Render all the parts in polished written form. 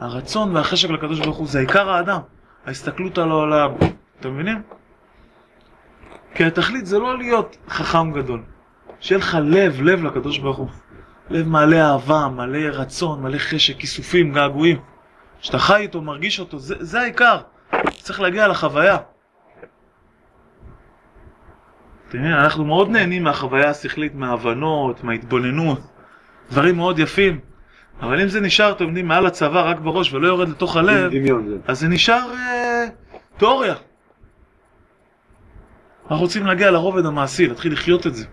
הרצון והחשק לקדוש ברוך הוא זה עיקר האדם, ההסתכלות על העולם. אתם מבינים? כי התכלית זה לא להיות חכם גדול, שיהיה לך לב לקדוש ברוך הוא, לב מלא אהבה, מלא רצון, מלא חשק, כיסופים, געגועים, שאתה חי איתו, מרגיש אותו, זה העיקר. צריך להגיע לחוויה. אתם מבינים? אנחנו מאוד נהנים מהחוויה השכלית, מההבנות, מההתבוננות, דברים מאוד יפים. אבל אם זה נשאר, אתם יודעים, מעל הצבא רק בראש ולא יורד לתוך הלב, אז זה נשאר תיאוריה. אנחנו רוצים להגיע לרובד המעשי, להתחיל לחיות את זה.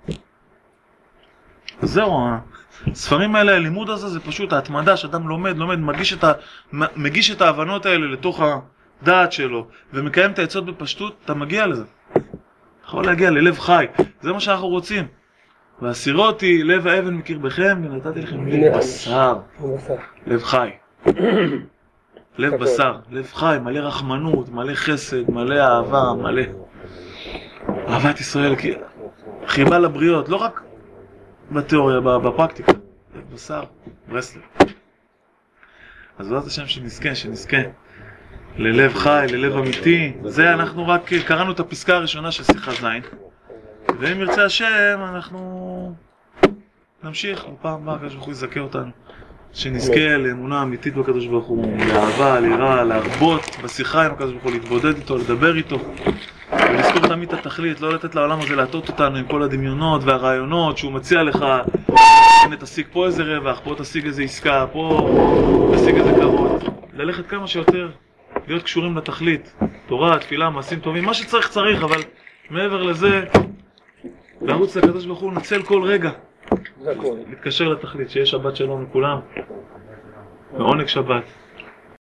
אז זהו, הספרים האלה, הלימוד הזה זה פשוט ההתמדה, שאדם לומד, מגיש את ההבנות האלה לתוך הדעת שלו, ומקיים את העצות בפשטות, אתה מגיע לזה. אתה יכול להגיע ללב חי, זה מה שאנחנו רוצים. והסירותי לב האבן מקרבכם, ונתתי לכם לב בשר, לב חי. לב בשר, לב חי, מלא רחמנות, מלא חסד, מלא אהבה, מלא אהבת ישראל, חיבה לבריות, לא רק בתיאוריה, בפרקטיקה. לב בשר, ברסלב. אז זאת השם שנזכה ללב חי, ללב אמיתי. זה אנחנו רק קראנו את הפסקה הראשונה של שיחה זין. ואם ירצה השם, אנחנו נמשיך בפעם הבאה, הקדוש ברוך הוא יזכה אותנו. שנזכה לאמונה אמיתית בקדוש ברוך הוא, לאהבה, ליראה, להרבות בשיחה עם הקדוש ברוך הוא, להתבודד איתו, לדבר איתו. ולזכור תמיד את התכלית, לא לתת לעולם הזה להטות אותנו עם כל הדמיונות והרעיונות שהוא מציע לך. הנה תשיג פה איזה רווח, פה תשיג איזה עסקה, פה תשיג איזה כבוד. ללכת כמה שיותר, להיות קשורים לתכלית. תורה, תפילה, מעשים טובים, מה שצריך צריך, אבל מעבר לזה, לרוץ לקדוש ברוך הוא, נצל כל רגע. להתקשר לתכלית, שיש שבת שלום לכולם. ועונג שבת.